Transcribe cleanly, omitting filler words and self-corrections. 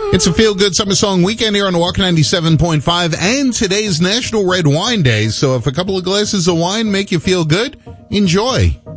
It's a feel-good summer song weekend here on Walk 97.5 and today's National Red Wine Day. So if a couple of glasses of wine make you feel good, enjoy.